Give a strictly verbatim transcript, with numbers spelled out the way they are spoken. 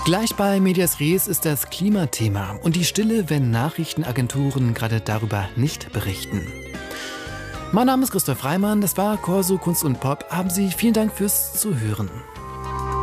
Gleich bei Medias Res ist das Klimathema und die Stille, wenn Nachrichtenagenturen gerade darüber nicht berichten. Mein Name ist Christoph Reimann, das war Corso Kunst und Pop. Haben Sie vielen Dank fürs Zuhören.